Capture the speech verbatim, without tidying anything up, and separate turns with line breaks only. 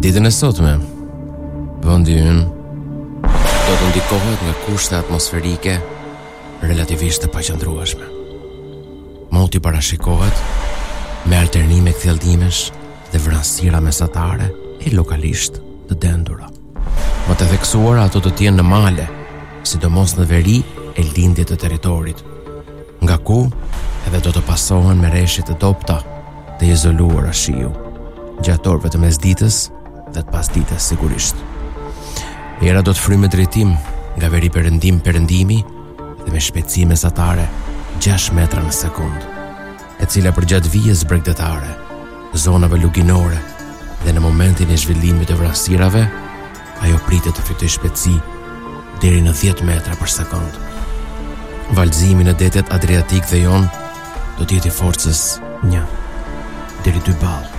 Ditën e sotme, vendi ynë do të ndikohet nga kushte atmosferike relativisht të paqëndrueshme. Moti parashikohet me alternime kthjellëtimesh dhe vranësira mesatare e lokalisht të dendura. Më të theksuara ato do të jenë në male, sidomos në veri e lindje të territorit, nga ku edhe do të pasohen me rreshje të dobta të izoluara shiu, gjatë orëve të mesditës dhe të pasdites sigurisht. Era do të fryjë me drejtim nga veri perëndim perëndimi dhe me shpejtësi mesatare gjashtë metra në sekond, e cila përgjatë vijës bregdetare, zonave luginore dhe në momentin e zhvillimit të vranësirave, ajo pritet të fitojë shpejtësi deri në dhjetë metra për sekond. Valëzimi në detet Adriatik dhe Jon do të jetë i forcës një deri dy ball.